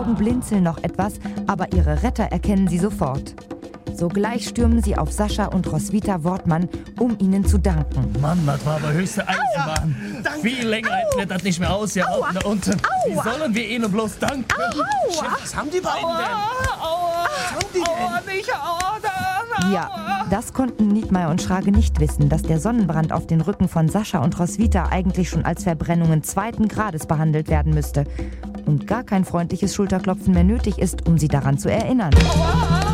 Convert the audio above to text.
Augen blinzeln noch etwas, aber ihre Retter erkennen sie sofort. Sogleich stürmen sie auf Sascha und Roswitha Wortmann, um ihnen zu danken. Mann, das war aber höchste Eisenbahn. Viel länger hält das nicht mehr aus, ja, da unten. Wie sollen wir ihnen bloß danken? Chef, was haben die beiden denn? Was haben die denn? Ja, das konnten Nietmeier und Schrage nicht wissen, dass der Sonnenbrand auf den Rücken von Sascha und Roswitha eigentlich schon als Verbrennungen 2. Grades behandelt werden müsste und gar kein freundliches Schulterklopfen mehr nötig ist, um sie daran zu erinnern.